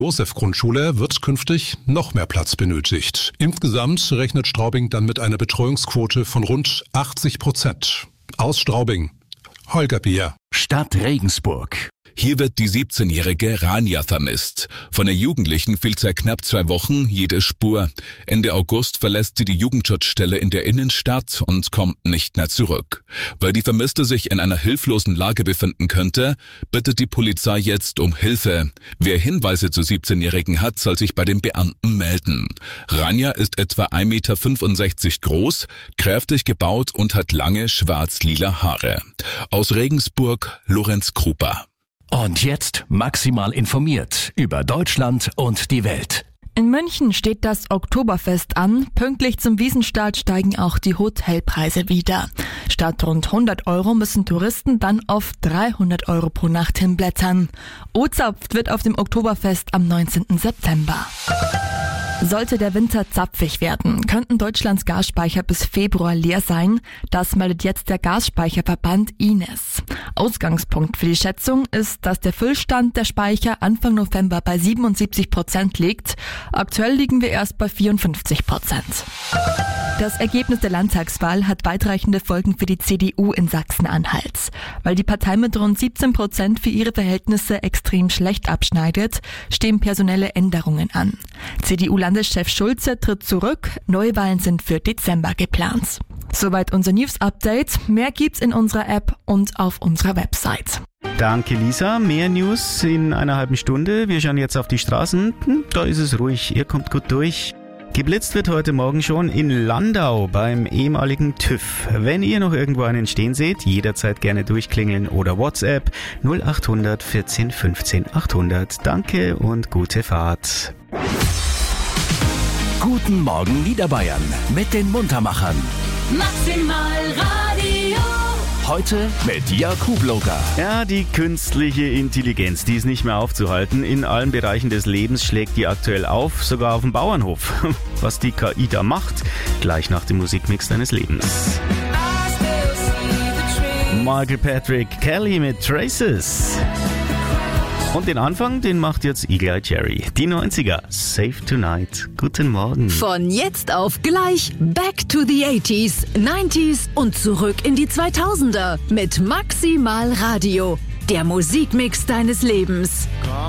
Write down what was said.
Josef-Grundschule wird künftig noch mehr Platz benötigt. Insgesamt rechnet Straubing dann mit einer Betreuungsquote von rund 80%. Aus Straubing, Holger Bier. Stadt Regensburg. Hier wird die 17-jährige Rania vermisst. Von der Jugendlichen fehlt seit knapp 2 Wochen jede Spur. Ende August verlässt sie die Jugendschutzstelle in der Innenstadt und kommt nicht mehr zurück. Weil die Vermisste sich in einer hilflosen Lage befinden könnte, bittet die Polizei jetzt um Hilfe. Wer Hinweise zu 17-Jährigen hat, soll sich bei den Beamten melden. Rania ist etwa 1,65 Meter groß, kräftig gebaut und hat lange schwarz-lila Haare. Aus Regensburg, Lorenz Krupa. Und jetzt maximal informiert über Deutschland und die Welt. In München steht das Oktoberfest an. Pünktlich zum Wiesenstart steigen auch die Hotelpreise wieder. Statt rund 100 € müssen Touristen dann auf 300 € pro Nacht hinblättern. O-Zapft wird auf dem Oktoberfest am 19. September. Sollte der Winter zapfig werden, könnten Deutschlands Gasspeicher bis Februar leer sein. Das meldet jetzt der Gasspeicherverband Ines. Ausgangspunkt für die Schätzung ist, dass der Füllstand der Speicher Anfang November bei 77% liegt. Aktuell liegen wir erst bei 54%. Das Ergebnis der Landtagswahl hat weitreichende Folgen für die CDU in Sachsen-Anhalt. Weil die Partei mit rund 17% für ihre Verhältnisse extrem schlecht abschneidet, stehen personelle Änderungen an. CDU-Landeschef Schulze tritt zurück, Neuwahlen sind für Dezember geplant. Soweit unser News-Update. Mehr gibt's in unserer App und auf unserer Website. Danke, Lisa. Mehr News in einer halben Stunde. Wir schauen jetzt auf die Straßen. Da ist es ruhig. Ihr kommt gut durch. Geblitzt wird heute Morgen schon in Landau beim ehemaligen TÜV. Wenn ihr noch irgendwo einen stehen seht, jederzeit gerne durchklingeln oder WhatsApp 0800 14 15 800. Danke und gute Fahrt. Guten Morgen Niederbayern mit den Muntermachern. Maximal Radio. Heute mit Jakub-Loga. Ja, die künstliche Intelligenz, die ist nicht mehr aufzuhalten. In allen Bereichen des Lebens schlägt die aktuell auf, sogar auf dem Bauernhof. Was die KI da macht, gleich nach dem Musikmix deines Lebens. Michael Patrick Kelly mit Traces. Und den Anfang, den macht jetzt Eagle Eye Cherry. Die 90er, Save Tonight. Guten Morgen. Von jetzt auf gleich Back to the 80s, 90s und zurück in die 2000er mit Maximal Radio. Der Musikmix deines Lebens.